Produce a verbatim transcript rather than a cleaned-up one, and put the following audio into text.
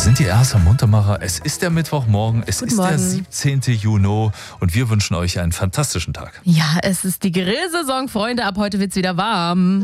sind die Erster Muntermacher. Es ist der Mittwochmorgen, es Guten ist Morgen. der siebzehnten Juni und wir wünschen euch einen fantastischen Tag. Ja, es ist die Grillsaison, Freunde. Ab heute wird's wieder warm.